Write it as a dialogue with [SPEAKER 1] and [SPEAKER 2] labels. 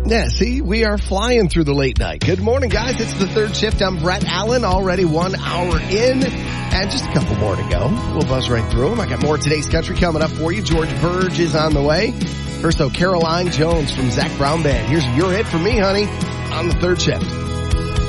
[SPEAKER 1] Yeah, see, we are flying through the late night. Good morning, guys. It's the third shift. I'm Brett Allen, already 1 hour in, and just a couple more to go. We'll buzz right through them. I got more of today's country coming up for you. George Verge is on the way. First, though, Caroline Jones from Zach Brown Band. Here's Your Hit for Me, honey, on the third shift.